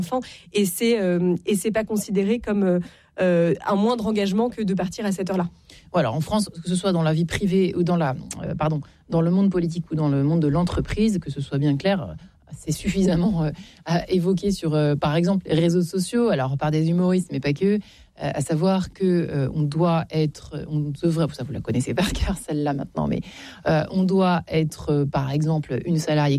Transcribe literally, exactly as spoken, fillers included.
enfants, et c'est euh, et c'est pas considéré comme euh, euh, un moindre engagement que de partir à cette heure-là. Voilà, en France, que ce soit dans la vie privée ou dans la, euh, pardon, dans le monde politique ou dans le monde de l'entreprise, que ce soit bien clair, c'est suffisamment euh, évoqué sur, euh, par exemple, les réseaux sociaux, alors par des humoristes, mais pas que, euh, à savoir que euh, on doit être, on devrait, ça vous la connaissez par cœur celle-là maintenant, mais euh, on doit être, euh, par exemple, une salariée